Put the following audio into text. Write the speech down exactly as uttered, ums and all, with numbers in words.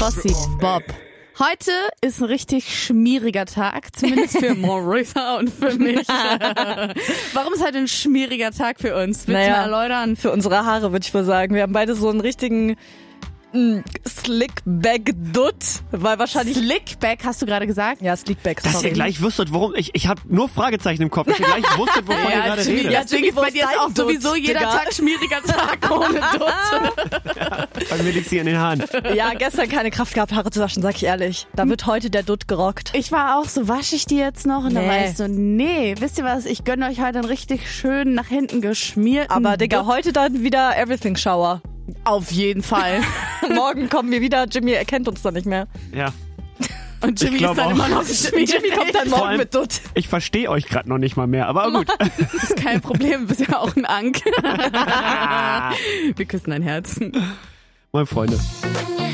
Bossy Bob. Heute ist ein richtig schmieriger Tag, zumindest für Marissa und für mich. Warum ist heute ein schmieriger Tag für uns? Willst du naja, mal erläutern? Für unsere Haare würde ich mal sagen. Wir haben beide so einen richtigen Slickback-Dutt, weil wahrscheinlich... Slickback, hast du gerade gesagt? Ja, Slickback, Dass sorry. ihr gleich wüsstet, warum... Ich, ich habe nur Fragezeichen im Kopf, dass ihr gleich wusstet, wovon ihr gerade Jimmy, redet. ja, deswegen ist bei dir ist auch Dutt, sowieso jeder Digga. Tag schmieriger Tag ohne Dutt. Bei mir liegt sie in den Haaren. Ja, gestern keine Kraft gehabt, Haare zu waschen, sag ich ehrlich. Da wird heute der Dutt gerockt. Ich war auch so, wasche ich die jetzt noch? Und dann Nee. war ich so, nee, wisst ihr was, ich gönne euch heute einen richtig schön nach hinten geschmierten Aber Digga, Dutt. heute dann wieder Everything Shower. Auf jeden Fall. Morgen kommen wir wieder, Jimmy erkennt uns dann nicht mehr. Ja. Und Jimmy Ich glaub ist dann auch. immer noch geschmiert. Jimmy kommt dann Vor morgen allem- mit Dutt. Ich verstehe euch gerade noch nicht mal mehr, aber gut. Das ist kein Problem, du bist ja auch ein Ank. Wir küssen dein Herz. Moin, Freunde.